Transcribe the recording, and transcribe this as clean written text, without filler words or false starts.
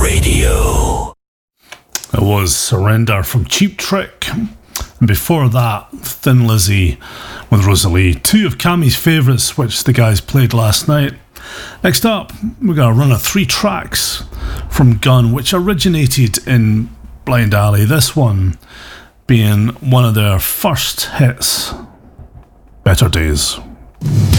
Radio. It was Surrender from Cheap Trick. And before that, Thin Lizzy with Rosalie. Two of Cammy's favourites, which the guys played last night. Next up, we're going to run a 3 tracks from Gun, which originated in Blind Alley. This one being one of their first hits, Better Days.